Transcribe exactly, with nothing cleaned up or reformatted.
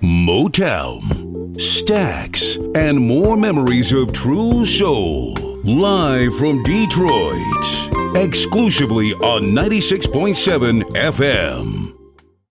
Motown, Stax, and more memories of true soul. Live from Detroit, exclusively on ninety-six point seven F M.